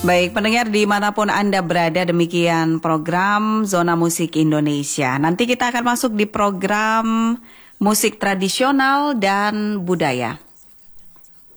Baik, pendengar dimanapun Anda berada, demikian program Zona Musik Indonesia. Nanti kita akan masuk di program musik tradisional dan budaya.